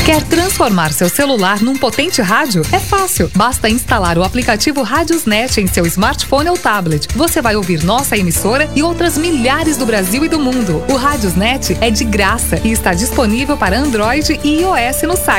Quer transformar seu celular num potente rádio? É fácil. Basta instalar o aplicativo Radiosnet em seu smartphone ou tablet. Você vai ouvir nossa emissora e outras milhares do Brasil e do mundo. O Radiosnet é de graça e está disponível para Android e iOS no site